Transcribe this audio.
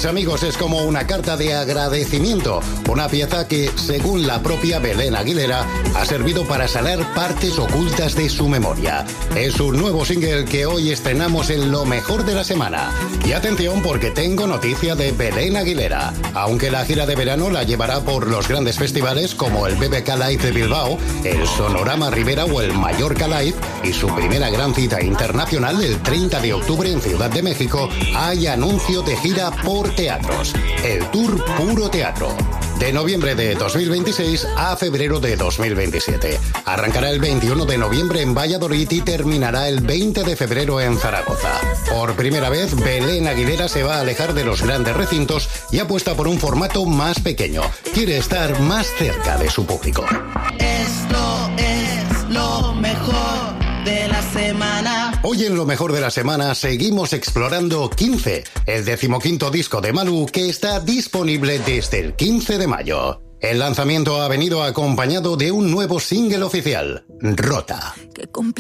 mis amigos, es como una carta de agradecimiento. Una pieza que, según la propia Belén Aguilera, ha servido para sanar partes ocultas de su memoria. Es un nuevo single que hoy estrenamos en lo mejor de la semana. Y atención, porque tengo noticia de Belén Aguilera. Aunque la gira de verano la llevará por los grandes festivales como el BBK Live de Bilbao, el Sonorama Rivera o el Mallorca Live, y su primera gran cita internacional el 30 de octubre en Ciudad de México, hay anuncio de gira por teatros. El Tour Puro Teatro. De noviembre de 2026 a febrero de 2027. Arrancará el 21 de noviembre en Valladolid y terminará el 20 de febrero en Zaragoza. Por primera vez, Belén Aguilera se va a alejar de los grandes recintos y apuesta por un formato más pequeño. Quiere estar más cerca de su público. Esto es lo mejor de la semana. Hoy en lo mejor de la semana seguimos explorando 15, el 15º disco de Malú, que está disponible desde el 15 de mayo. El lanzamiento ha venido acompañado de un nuevo single oficial, Rota. Qué complicado.